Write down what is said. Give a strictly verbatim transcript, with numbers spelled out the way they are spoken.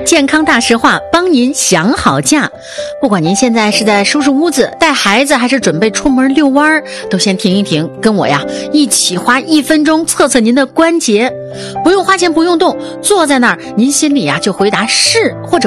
健康大实话，帮您想好价。不管您现在是在收拾屋子、带孩子，还是准备出门遛弯，都先停一停，跟我呀一起花一分钟测测您的关节。不用花钱，不用动，坐在那儿，您心里呀就回答是或者